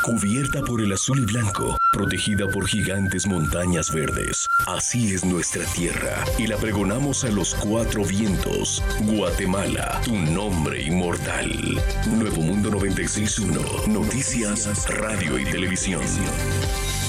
cubierta por el azul y blanco, protegida por gigantes montañas verdes. Así es nuestra tierra y la pregonamos a los cuatro vientos. Guatemala, tu nombre inmortal. Nuevo Mundo 96.1, noticias, radio y televisión.